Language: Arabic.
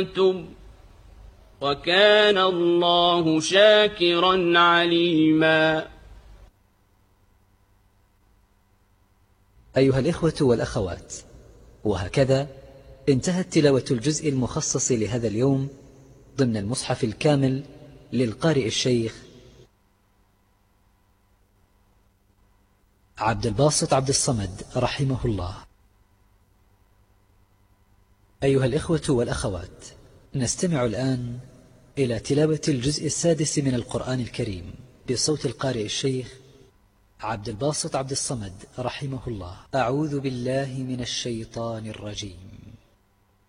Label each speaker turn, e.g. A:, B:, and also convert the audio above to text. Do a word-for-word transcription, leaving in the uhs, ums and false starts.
A: أنتم وكان الله شاكرا عليما.
B: أيها الإخوة والأخوات، وهكذا انتهت تلاوة الجزء المخصص لهذا اليوم ضمن المصحف الكامل للقارئ الشيخ عبد الباسط عبد الصمد رحمه الله. أيها الإخوة والأخوات، نستمع الآن إلى تلاوة الجزء السادس من القرآن الكريم بصوت القارئ الشيخ عبد الباسط عبد الصمد رحمه الله. أعوذ بالله من الشيطان الرجيم.